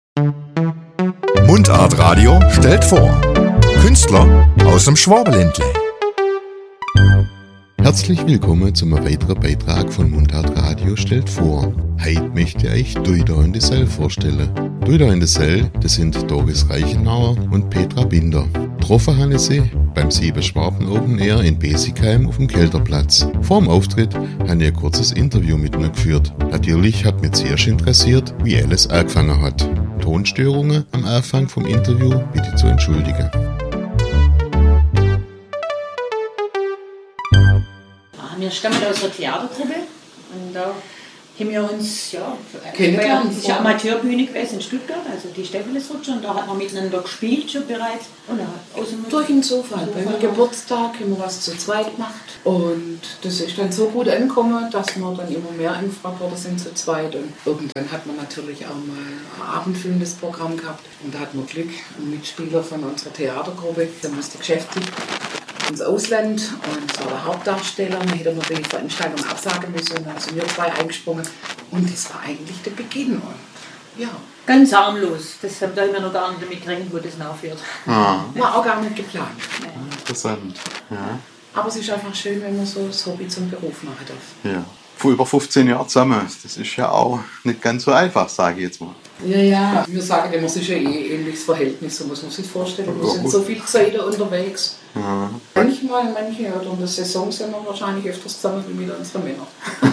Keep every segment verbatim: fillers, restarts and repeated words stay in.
Mundart Radio stellt vor Künstler aus dem Schwabenländle. Herzlich willkommen zum weiteren Beitrag von Mundart Radio stellt vor. Heute möchte ich euch Duida und de Sell vorstellen. Duida und de Sell, das sind Doris Reichenauer und Petra Binder. Getroffen haben sie beim Sieben Schwaben Open Air in Besigheim auf dem Kelterplatz. Vor dem Auftritt haben wir ein kurzes Interview mit ihnen geführt. Natürlich hat mich zuerst interessiert, wie alles angefangen hat. Tonstörungen am Anfang vom Interview bitte zu entschuldigen. Wir stammen aus einer Theatergruppe und da haben wir uns, ja, kennengelernt. Das ist ja Amateurbühne gewesen in Stuttgart, also die Stephanesrutsche, und da hat man miteinander gespielt schon bereits. Und aus dem Durch den Zufall. Bei meinem Geburtstag haben wir was zu zweit gemacht und das ist dann so gut angekommen, dass wir dann immer mehr angefragt worden sind zu zweit. Und irgendwann hat man natürlich auch mal ein abendfüllendes Programm gehabt und da hatten wir Glück, ein Mitspieler von unserer Theatergruppe, der musste geschäftlich ins Ausland und das war der Hauptdarsteller. Dann hätte man die Veranstaltung absagen müssen und dann sind wir zwei eingesprungen und das war eigentlich der Beginn. Und ja. Ganz harmlos, das haben wir noch gar nicht damit gerechnet, wo das nachführt. Ah. War auch gar nicht geplant. Nee. Interessant. Ja. Aber es ist einfach schön, wenn man so das Hobby zum Beruf machen darf. Ja. Vor über fünfzehn Jahren zusammen. Das ist ja auch nicht ganz so einfach, sage ich jetzt mal. Ja, ja. Wir sagen immer, es ist ja eh ein ähnliches Verhältnis, so muss man sich vorstellen. Wir sind so viele Zeiten unterwegs. Ja. Manchmal, manche ja, in der Saison sind wir wahrscheinlich öfters zusammen wie mit unseren Männern.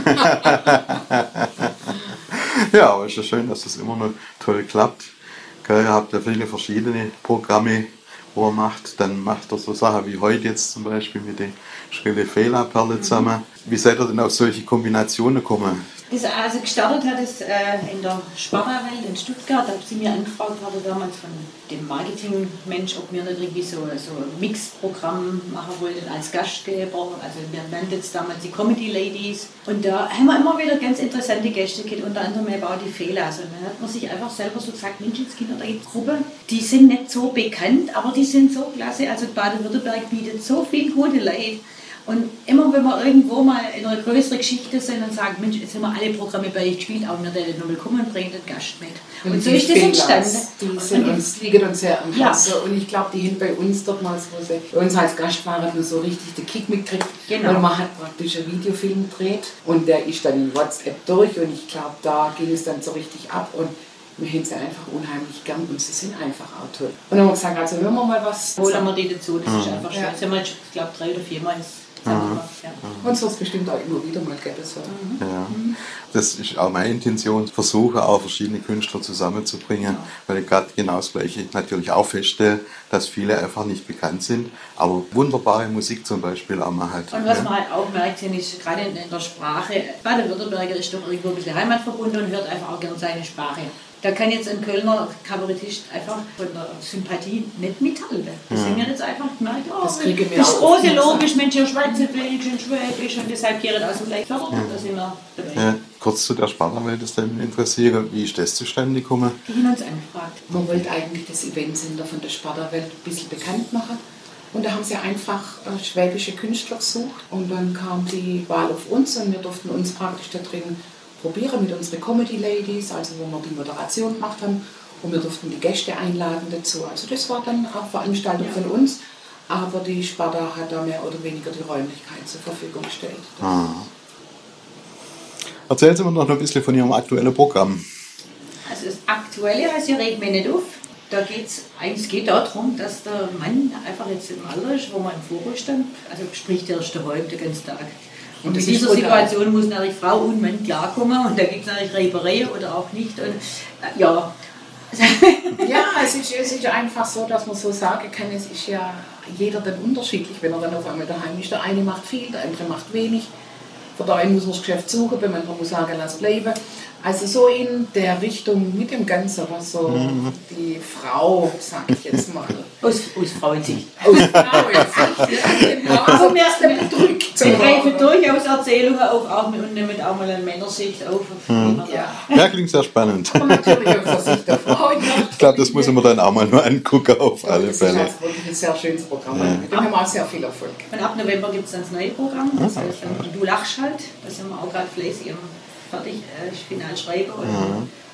Ja, aber es ist ja schön, dass das immer noch toll klappt. Ihr habt ja viele verschiedene Programme, wo er macht. Dann macht er so Sachen wie heute jetzt zum Beispiel mit den Schrille Fehlerperle zusammen. Wie seid ihr denn auf solche Kombinationen gekommen? Das also gestartet hat es äh, in der Sparta-Welt in Stuttgart. Da haben sie mir angefragt, wurde damals von dem Marketingmensch, ob wir nicht irgendwie so, so ein Mix-Programm machen wollten als Gastgeber. Also wir nannten es damals die Comedy Ladies. Und da haben wir immer wieder ganz interessante Gäste gehabt, unter anderem eben auch die Fehler. Also dann hat man sich einfach selber so gesagt, Menschenskinder, da gibt es Gruppen, die sind nicht so bekannt, aber die sind so klasse. Also Baden-Württemberg bietet so viel gute Leute. Und immer wenn wir irgendwo mal in einer größeren Geschichte sind und sagen, Mensch, jetzt haben wir alle Programme bei euch gespielt, auch wir den nochmal kommen und bringen den Gast mit. Und, und so ist das entstanden. Die sind uns, liegen uns sehr am Herzen. Ja. Und ich glaube, die haben bei uns damals, wo sie bei uns als Gast waren, so richtig den Kick mitgekriegt. Genau. Und man hat praktisch einen Videofilm gedreht und der ist dann in WhatsApp durch und ich glaube, da ging es dann so richtig ab. Und wir haben sie einfach unheimlich gern und sie sind einfach auch toll. Und dann haben wir gesagt, also hören wir mal was. Holen wir die dazu, das ist einfach schön. Ja. Das haben wir jetzt, ich glaube, drei oder viermal ins Mhm. Ja. Und so ist es bestimmt auch immer wieder mal gäbe. So. Mhm. Ja. Das ist auch meine Intention, versuche auch verschiedene Künstler zusammenzubringen, ja. Weil ich gerade genau das Gleiche natürlich auch feststelle, dass viele einfach nicht bekannt sind, aber wunderbare Musik zum Beispiel auch machen. Und was ja. man halt auch merkt, ist gerade in der Sprache, Baden-Württemberger ist doch irgendwo ein bisschen heimatverbunden und hört einfach auch gerne seine Sprache. Da kann jetzt ein Kölner Kabarettist einfach von der Sympathie nicht mithalten. Das haben wir jetzt einfach gemerkt, oh, das kriegen wir das auch große oft Logisch, Mensch, ihr Schweizerdeutsch und Schwäbisch und deshalb gehört also gleich fördern, ja. Da sind wir dabei. Ja, kurz zu der Sparta-Welt, das mich interessiert, wie ist das zustande gekommen? Die haben uns angefragt. Man wollte eigentlich das Eventsender von der Sparta-Welt ein bisschen bekannt machen. Und da haben sie einfach äh, schwäbische Künstler gesucht. Und dann kam die Wahl auf uns und wir durften uns praktisch da drin probieren mit unseren Comedy Ladies, also wo wir die Moderation gemacht haben. Und wir durften die Gäste einladen dazu. Also das war dann auch Veranstaltung ja. von uns. Aber die Sparta hat da mehr oder weniger die Räumlichkeit zur Verfügung gestellt. Ah. Erzählen Sie mir noch ein bisschen von Ihrem aktuellen Programm. Also das Aktuelle heißt, ihr regt mich nicht auf. Da geht's, eigentlich geht darum, dass der Mann einfach jetzt im Alter ist, wo man im Vorruhestand, also sprich der ist daheim den ganzen Tag. Und in dieser Situation muss natürlich Frau und Mann klarkommen und da gibt es natürlich Reibereien oder auch nicht. Und, äh, ja. Ja, es ist, es ist einfach so, dass man so sagen kann, es ist ja jeder dann unterschiedlich, wenn er dann auf einmal daheim ist. Der eine macht viel, der andere macht wenig. Von der einen muss man das Geschäft suchen, beim anderen muss sagen, lass bleiben. Also so in der Richtung mit dem Ganzen, was so mhm. die Frau, sag ich jetzt mal. Aus, aus Frauensicht. Aus Frauensicht, ja, genau. Aber wir, wir greifen durchaus Erzählungen auf, auch mit, und nehmen auch mal eine Männersicht auf. Mhm. Ja. Ja, klingt sehr spannend. Aber natürlich aus der Sicht der Frau. Ich glaube, das muss man dann auch mal nur angucken, auf ja, alle das Fälle. Das ist wirklich ein sehr schönes Programm. Ja. Mit dem haben wir auch sehr viel Erfolg. Und ab November gibt es dann das neue Programm, das heißt dann Du lachst halt. Das haben wir auch gerade fleißig fertig, äh, final schreiben. Und, mhm.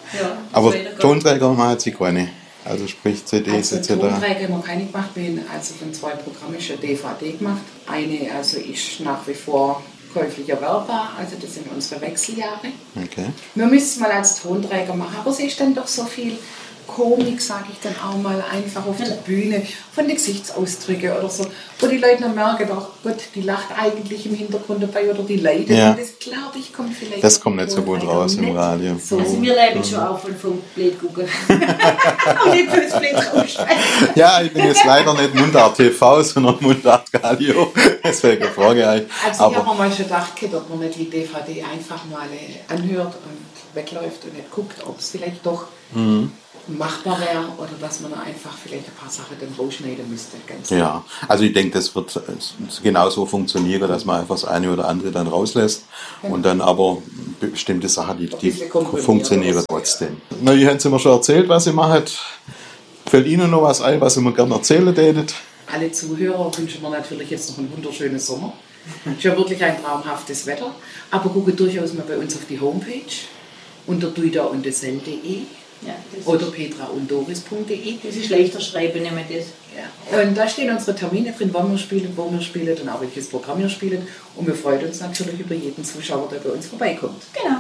Ja, Aber Tonträger machen Sie keine. Also sprich C Ds also et cetera. Tonträger haben wir keine gemacht. Wir haben also von zwei Programmen schon D V D gemacht. Eine also ist nach wie vor käuflich erwerbbar, also das sind unsere Wechseljahre. Okay. Wir müssen es mal als Tonträger machen, aber es ist dann doch so viel Komik, sage ich dann auch mal, einfach auf der Bühne, von den Gesichtsausdrücken oder so, wo die Leute dann merken, oh Gott, die lacht eigentlich im Hintergrund dabei oder die leidet. Ja. Und das, glaube ich, kommt vielleicht... Das kommt nicht so gut raus im Radio. So. Also wir leben schon auch von vom Blöd gucken. Und nicht fürs Blöd rausschreiben. Ja, ich bin jetzt leider nicht Mundart T V, sondern Mundart Radio. Deswegen frage ich euch. Also Aber ich habe mir mal schon gedacht, ob man nicht die D V D einfach mal anhört und wegläuft und nicht guckt, ob es vielleicht doch mhm. machbar wäre oder dass man einfach vielleicht ein paar Sachen dann rausschneiden müsste. Ganz ja, also ich denke, das wird genauso funktionieren, dass man einfach das eine oder andere dann rauslässt ja. und dann aber bestimmte Sachen, die, die funktionieren trotzdem. Na, ihr habt mir schon erzählt, was ihr macht. Fällt Ihnen noch was ein, was ihr mir gerne erzählen tätet? Alle Zuhörer wünschen wir natürlich jetzt noch einen wunderschönen Sommer. Es ist ja wirklich ein traumhaftes Wetter, aber gucke durchaus mal bei uns auf die Homepage unter duida und desel punkt de. Ja, oder petra und doris punkt de. Das ist leichter schreiben, nehmen wir das. Ja. Und da stehen unsere Termine drin, wann wir spielen, wo wir spielen und auch welches Programm wir spielen. Und wir freuen uns natürlich über jeden Zuschauer, der bei uns vorbeikommt. Genau.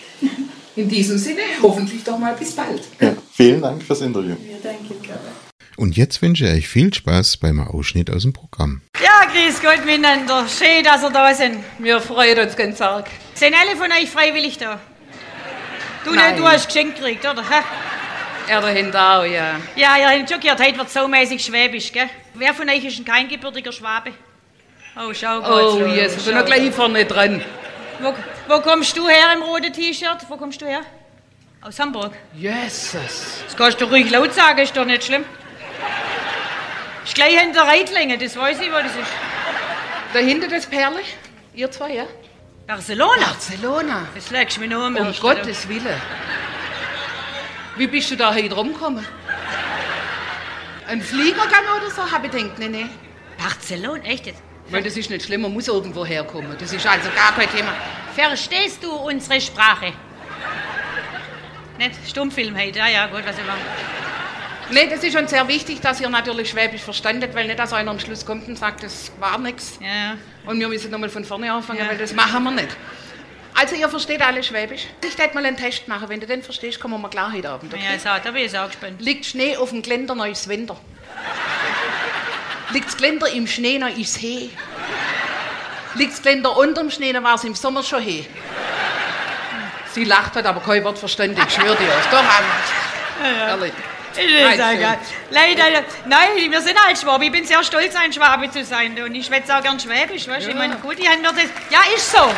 In diesem Sinne, hoffentlich doch mal bis bald. Ja, vielen Dank fürs Interview. Ja, danke. Und jetzt wünsche ich euch viel Spaß beim Ausschnitt aus dem Programm. Ja, grüß Gott miteinander. Schön, dass ihr da sind. Wir freuen uns ganz arg. Sind alle von euch freiwillig da? Du, Nein. nicht, du hast geschenkt gekriegt, oder? Ha? Er dahinter auch, ja. Ja, ihr habt schon gehört, heute wird saumäßig schwäbisch, gell? Wer von euch ist denn kein gebürtiger Schwabe? Oh, schau mal. Oh, yes, ich bin noch gleich vorne dran. Wo, wo kommst du her im roten T-Shirt? Wo kommst du her? Aus Hamburg? Jesus. Das kannst du ruhig laut sagen, ist doch nicht schlimm. Ist gleich hinter der Reitlänge, das weiß ich, wo das ist. Dahinter das Perle? Ihr zwei, ja? Barcelona? Barcelona. Das legst du mir noch um. Um Gottes Willen. Wie bist du da heute rumgekommen? Ein Fliegergang oder so? Hab ich gedacht, nee, nee. Barcelona, echt jetzt? Weil das ist nicht schlimm, man muss irgendwo herkommen. Das ist also gar kein Thema. Verstehst du unsere Sprache? Nicht Stummfilm heute, ja, ja, gut, was immer. Nee, das ist schon sehr wichtig, dass ihr natürlich Schwäbisch verstandet, weil nicht, dass einer am Schluss kommt und sagt, das war nichts. Ja, ja. Und wir müssen nochmal von vorne anfangen, Ja. weil das machen wir nicht. Also ihr versteht alle Schwäbisch. Ich werde mal einen Test machen. Wenn du den verstehst, kommen wir klar heute Abend. Okay? Ja, so, da bin ich auch gespannt. Liegt Schnee auf dem Geländer, noch ist Winter. Liegt das Geländer im Schnee, noch ist He. Liegt das Geländer unterm Schnee, dann war es im Sommer schon He. Sie lacht, hat aber kein Wort verstanden, ich schwöre dir. Doch, Ja, ehrlich. Ich will sagen, leider, nein, wir sind halt Schwaben. Ich bin sehr stolz, ein Schwabe zu sein. Und ich schwätze auch gern Schwäbisch, weißt du? Ja. Ich meine, gut, die haben nur das. Ja, ist so.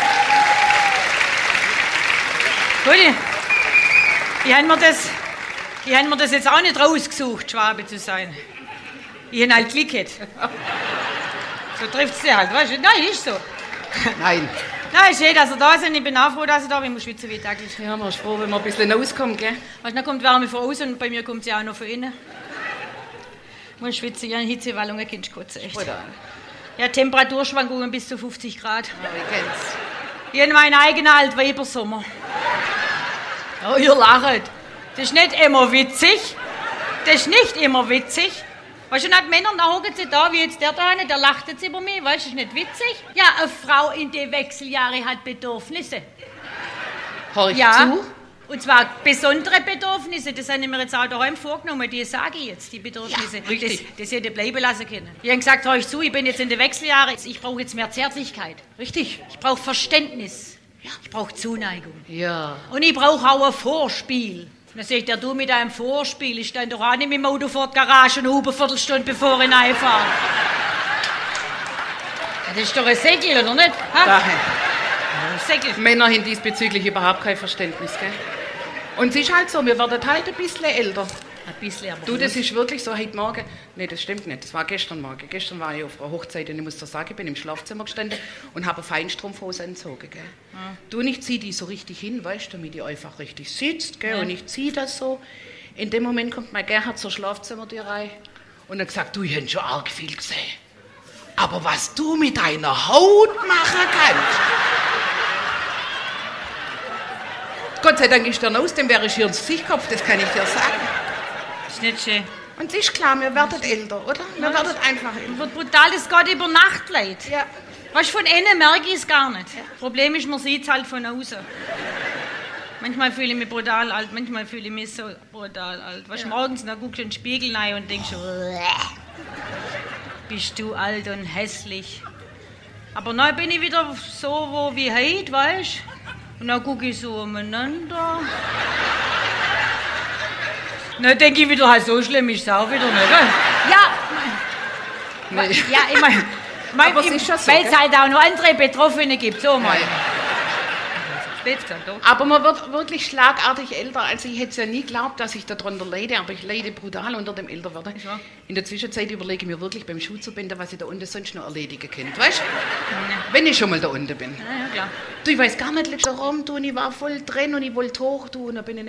Gut, die, die haben mir das, die haben mir das jetzt auch nicht rausgesucht, Schwabe zu sein. Ich habe halt Glück gehabt. So trifft es dir halt, weißt du? Nein, ist so. Nein. Nein, schön, dass ihr da sind. Ich bin auch froh, dass ihr da bin. Ich muss schwitzen wie täglich. Ja, man ist froh, wenn man ein bisschen rauskommt, gell? Weißt, dann kommt Wärme von außen und bei mir kommt sie auch noch von innen. Ich muss schwitzen, ich habe Hitzewallungen, Kind kotzen, echt. Oder? Ja, Temperaturschwankungen bis zu fünfzig Grad. Ja, ich kenn's. Ich habe meinen eigenen Altweibersommer. Oh, ihr lacht. Das ist nicht immer witzig. Das ist nicht immer witzig. Weißt du, und Männer, da hocken sie da, wie jetzt der da, der lacht jetzt über mich, weißt du, ist nicht witzig? Ja, eine Frau in den Wechseljahren hat Bedürfnisse. Hör ich Ja, zu? und zwar besondere Bedürfnisse, das haben wir jetzt auch daheim vorgenommen, die sage ich jetzt, die Bedürfnisse. Ja, richtig. Das, das hätte bleiben lassen können. Ich habe gesagt, hör ich zu, ich bin jetzt in den Wechseljahren, ich brauche jetzt mehr Zärtlichkeit. Richtig. Ich brauche Verständnis. Ich brauche Zuneigung. Ja. Und ich brauche auch ein Vorspiel. Dann sagt er, du mit einem Vorspiel, ich stehe doch auch nicht mit dem Auto vor der Garage und hupe eine Viertelstunde, bevor ich reinfahre. Das ist doch ein Säckel, oder nicht? Ha? Daher. Ein Säckel. Männer haben diesbezüglich überhaupt kein Verständnis, gell? Und es ist halt so, wir werden halt ein bisschen älter. Ein bisschen, aber Du, das ist wirklich so, heute Morgen, nee, das stimmt nicht, das war gestern Morgen. Gestern war ich auf einer Hochzeit und ich muss dir sagen, ich bin im Schlafzimmer gestanden und habe eine Feinstrumpfhose angezogen, gell. Ja. Du, und ich zieh die so richtig hin, weißt du, damit die einfach richtig sitzt, gell, Ja. und ich zieh das so. In dem Moment kommt mein Gerhard zur Schlafzimmertür rein und hat gesagt, du, ich hab schon arg viel gesehen. Aber was du mit deiner Haut machen kannst. Gott sei Dank ist der aus, dem wäre ich hier ins Gesicht gekopft, das kann ich dir sagen. Ist nicht schön. Und ist klar, wir werden älter, oder? Wir Ja, werden einfach älter. Wird brutal, das geht über Nacht, Leute. Ja. Was von innen merke ich es gar nicht. Problem ist, man sieht es halt von außen. Manchmal fühle ich mich brutal alt, manchmal fühle ich mich so brutal alt. Was Ja. morgens, dann guckst du in den Spiegel rein und denkst, bist du alt und hässlich. Aber dann bin ich wieder so wo wie heute, weißt du? Und dann gucke ich so umeinander. Dann denke ich wieder, halt, so schlimm ist es auch wieder nicht. Gell? Ja, Nee. ja, ich meine, Aber es ist schon so, weil es gell? halt auch noch andere Betroffene gibt, so mal. Ja. Spät gesagt, doch. Aber man wird wirklich schlagartig älter. Also ich hätte es ja nie geglaubt, dass ich darunter leide, aber ich leide brutal unter dem Älterwerden. Ja. In der Zwischenzeit überlege ich mir wirklich beim Schuhzubinden, was ich da unten sonst noch erledigen könnte, weißt du? Wenn ich schon mal da unten bin. Ja, ja, klar. Du, ich weiß gar nicht, letzter Raum, du, und ich war voll drin und ich wollte hoch, du, und dann bin ich